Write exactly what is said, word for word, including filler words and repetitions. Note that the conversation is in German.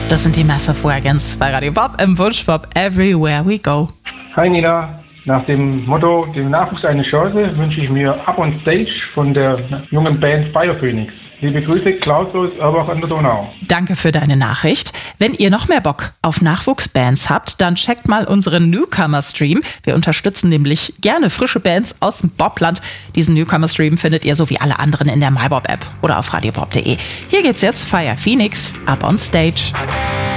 Das sind die Massive Wagons bei Radio Bob im Wunschbob Everywhere We Go. Hi Nina, nach dem Motto, dem Nachwuchs eine Chance, wünsche ich mir Up on Stage von der jungen Band Fire Phoenix. Liebe Grüße, Klaus aus Erbach an der Donau. Danke für deine Nachricht. Wenn ihr noch mehr Bock auf Nachwuchsbands habt, dann checkt mal unseren Newcomer-Stream. Wir unterstützen nämlich gerne frische Bands aus dem Bobland. Diesen Newcomer-Stream findet ihr so wie alle anderen in der MyBob-App oder auf radiobob punkt de. Hier geht's jetzt Fire Phoenix, Up on Stage.